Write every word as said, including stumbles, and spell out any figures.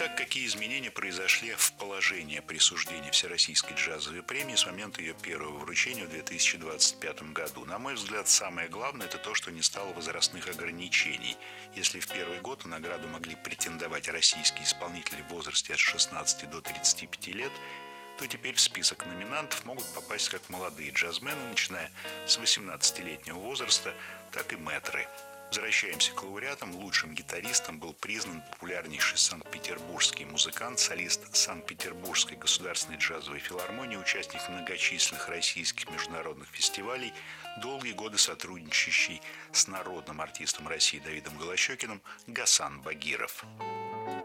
Итак, какие изменения произошли в положении присуждения Всероссийской джазовой премии с момента ее первого вручения в две тысячи двадцать пятом году? На мой взгляд, самое главное – это то, что не стало возрастных ограничений. Если в первый год на награду могли претендовать российские исполнители в возрасте от шестнадцати до тридцати пяти лет, то теперь в список номинантов могут попасть как молодые джазмены, начиная с восемнадцатилетнего возраста, так и мэтры. Возвращаемся к лауреатам. Лучшим гитаристом был признан популярнейший санкт-петербургский музыкант, солист Санкт-Петербургской государственной джазовой филармонии, участник многочисленных российских международных фестивалей, долгие годы сотрудничающий с народным артистом России Давидом Голощёкиным Гасан Багиров.